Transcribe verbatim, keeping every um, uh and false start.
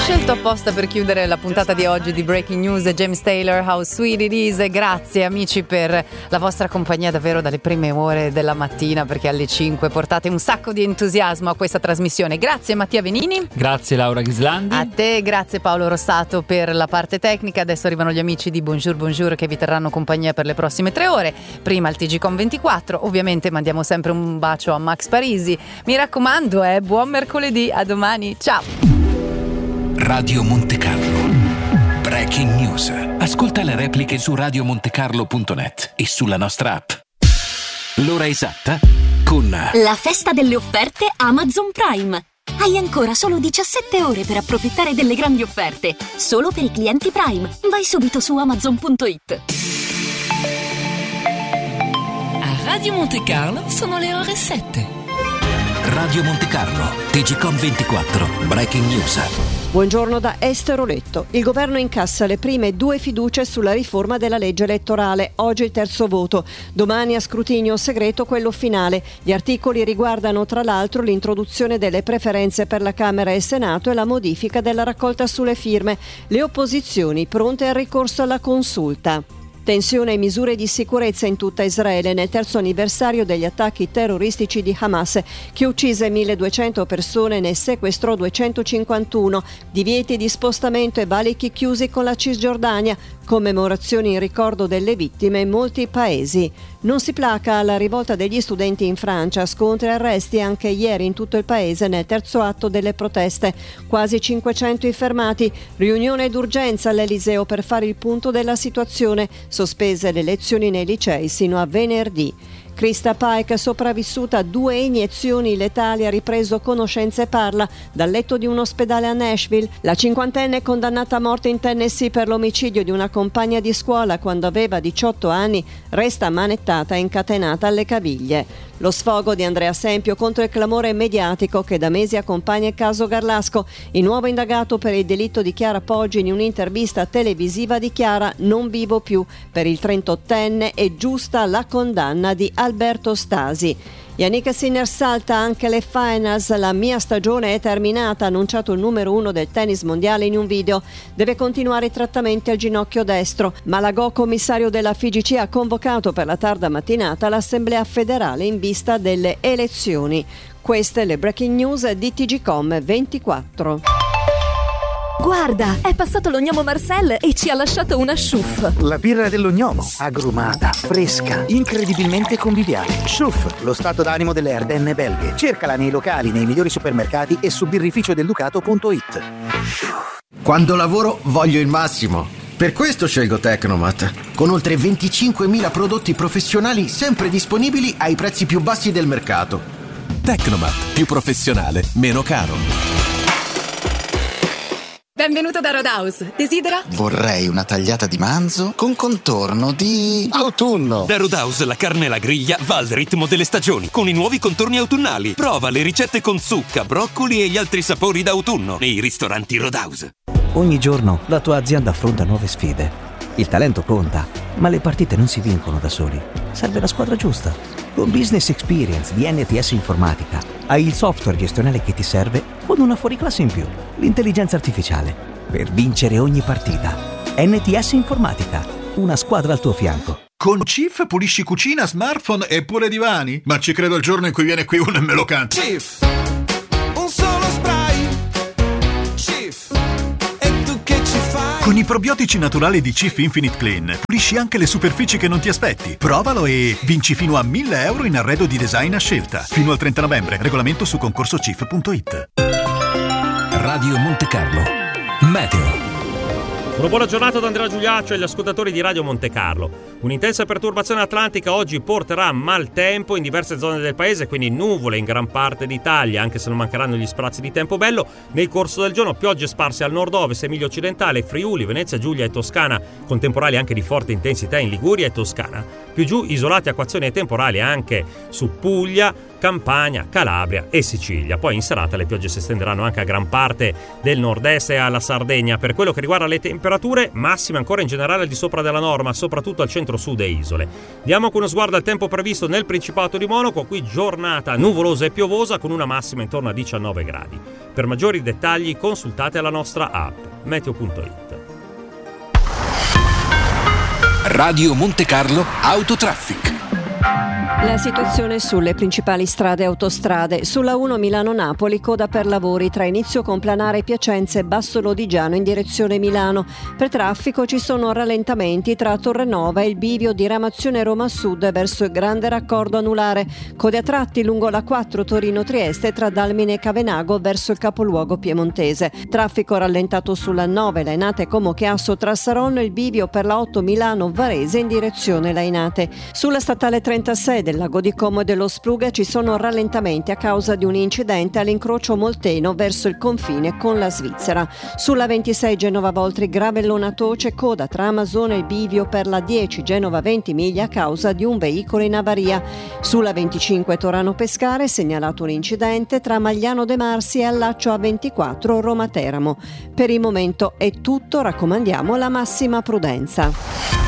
scelto apposta per chiudere la puntata di oggi di Breaking News James Taylor, How Sweet It Is. Grazie amici per la vostra compagnia davvero dalle prime ore della mattina, perché alle cinque portate un sacco di entusiasmo a questa trasmissione. Grazie Mattia Venini. Grazie Laura Ghislandi. A te, grazie Paolo Rossato per la parte tecnica. Adesso arrivano gli amici di Bonjour Bonjour che vi terranno compagnia per le prossime tre ore. Prima il T G Com ventiquattro. Ovviamente mandiamo sempre un bacio a Max Parisi. Mi raccomando, eh, buon mercoledì, a domani, ciao. Radio Monte Carlo Breaking News. Ascolta le repliche su radio monte carlo punto net e sulla nostra app. L'ora esatta con la festa delle offerte Amazon Prime. Hai ancora solo diciassette ore per approfittare delle grandi offerte, solo per i clienti Prime. Vai subito su amazon punto it. A Radio Monte Carlo sono le ore sette. Radio Monte Carlo T G Com ventiquattro Breaking News. Buongiorno da Estero Letto. Il governo incassa le prime due fiducie sulla riforma della legge elettorale. Oggi il terzo voto. Domani a scrutinio segreto quello finale. Gli articoli riguardano tra l'altro l'introduzione delle preferenze per la Camera e Senato e la modifica della raccolta sulle firme. Le opposizioni pronte al ricorso alla consulta. Tensione e misure di sicurezza in tutta Israele nel terzo anniversario degli attacchi terroristici di Hamas, che uccise milleduecento persone e ne sequestrò duecentocinquantuno. Divieti di spostamento e valichi chiusi con la Cisgiordania. Commemorazioni in ricordo delle vittime in molti paesi. Non si placa alla rivolta degli studenti in Francia, scontri e arresti anche ieri in tutto il paese nel terzo atto delle proteste. Quasi cinquecento i fermati, riunione d'urgenza all'Eliseo per fare il punto della situazione, sospese le lezioni nei licei sino a venerdì. Krista Pike, sopravvissuta a due iniezioni letali, ha ripreso conoscenza e parla dal letto di un ospedale a Nashville. La cinquantenne è condannata a morte in Tennessee per l'omicidio di una compagna di scuola quando aveva diciotto anni, resta manettata e incatenata alle caviglie. Lo sfogo di Andrea Sempio contro il clamore mediatico che da mesi accompagna il caso Garlasco. Il nuovo indagato per il delitto di Chiara Poggi in un'intervista televisiva dichiara: non vivo più. Per il trentottenne è giusta la condanna di Alberto Stasi. Yannick Sinner salta anche le finals. La mia stagione è terminata, ha annunciato il numero uno del tennis mondiale in un video. Deve continuare i trattamenti al ginocchio destro. Malagò, commissario della F I G C, ha convocato per la tarda mattinata l'Assemblea federale in vista delle elezioni. Queste le breaking news di T G Com ventiquattro. Guarda, è passato l'Ognomo Marcel e ci ha lasciato una Schuff. La birra dell'Ognomo, agrumata, fresca, incredibilmente conviviale. Schuff, lo stato d'animo delle Ardenne belghe. Cercala nei locali, nei migliori supermercati e su birrificio del ducato punto it. Quando lavoro voglio il massimo. Per questo scelgo Tecnomat, con oltre venticinquemila prodotti professionali sempre disponibili ai prezzi più bassi del mercato. Tecnomat, più professionale, meno caro. Benvenuto da Roadhouse. Desidera? Vorrei una tagliata di manzo con contorno di autunno. Da Roadhouse la carne e la griglia va al ritmo delle stagioni, con i nuovi contorni autunnali. Prova le ricette con zucca, broccoli e gli altri sapori d'autunno nei ristoranti Roadhouse. Ogni giorno la tua azienda affronta nuove sfide. Il talento conta, ma le partite non si vincono da soli. Serve la squadra giusta. Con Business Experience di N T S Informatica hai il software gestionale che ti serve con una fuoriclasse in più, l'intelligenza artificiale, per vincere ogni partita. N T S Informatica, una squadra al tuo fianco. Con Cif pulisci cucina, smartphone e pure divani? Ma ci credo il giorno in cui viene qui uno e me lo canta. Cif, un solo spray. Cif, e tu che ci fai? Con i probiotici naturali di Cif Infinite Clean pulisci anche le superfici che non ti aspetti. Provalo e vinci fino a mille euro in arredo di design a scelta. Fino al trenta novembre. Regolamento su concorso cif punto it. Radio Monte Carlo Meteo. Una buona giornata da Andrea Giuliaccio e agli ascoltatori di Radio Monte Carlo. Un'intensa perturbazione atlantica oggi porterà maltempo in diverse zone del paese, quindi nuvole in gran parte d'Italia, anche se non mancheranno gli sprazzi di tempo bello. Nel corso del giorno piogge sparse al nord-ovest, Emilia Occidentale, Friuli, Venezia Giulia e Toscana, con temporali anche di forte intensità in Liguria e Toscana. Più giù isolati acquazzoni e temporali anche su Puglia, Campania, Calabria e Sicilia. Poi in serata le piogge si estenderanno anche a gran parte del nord-est e alla Sardegna. Per quello che riguarda le temperature, massime ancora in generale al di sopra della norma, soprattutto al centro-sud e isole. Diamo anche uno sguardo al tempo previsto nel Principato di Monaco, qui giornata nuvolosa e piovosa con una massima intorno a diciannove gradi. Per maggiori dettagli consultate la nostra app meteo punto it. Radio Monte Carlo Autotraffic. La situazione sulle principali strade e autostrade. Sulla uno Milano-Napoli, coda per lavori tra Inizio Complanare Piacenza e Basso Lodigiano in direzione Milano. Per traffico ci sono rallentamenti tra Torrenova e il bivio di Ramazione Roma Sud verso il Grande Raccordo Anulare. Code a tratti lungo la quattro Torino-Trieste tra Dalmine e Cavenago verso il capoluogo piemontese. Traffico rallentato sulla nove Lainate Como Chiasso tra Saronno e il bivio per la otto Milano-Varese in direzione Lainate. Sulla statale trentasei del Lago di Como e dello Spluga ci sono rallentamenti a causa di un incidente all'incrocio Molteno verso il confine con la Svizzera. Sulla ventisei Genova Voltri Gravellona Toce, coda tra Amazone e il bivio per la dieci Genova Ventimiglia a causa di un veicolo in avaria. Sulla venticinque Torano Pescare segnalato un incidente tra Magliano De Marsi e allaccio A ventiquattro Roma Teramo. Per il momento è tutto, raccomandiamo la massima prudenza.